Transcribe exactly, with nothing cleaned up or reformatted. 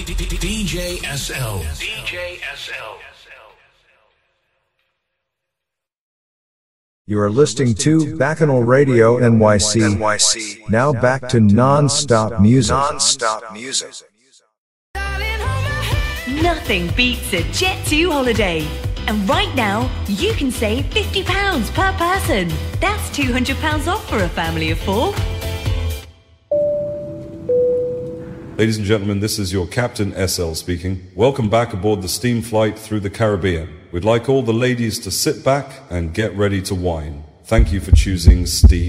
D J S L. D J S L. You are listening to Bacchanal Radio N Y C. N Y C. Now back to non-stop music. Non-stop music. Nothing beats a Jet two holiday. And right now, you can save fifty pounds per person. That's two hundred pounds off for a family of four. Ladies and gentlemen, this is your Captain S L speaking. Welcome back aboard the steam flight through the Caribbean. We'd like all the ladies to sit back and get ready to wine. Thank you for choosing Steam.